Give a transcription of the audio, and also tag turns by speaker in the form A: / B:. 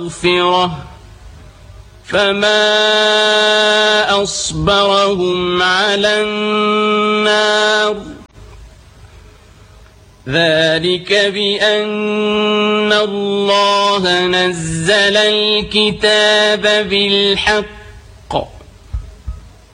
A: مغفرة فما أصبرهم على النار ذلك بأن الله نزل الكتاب بالحق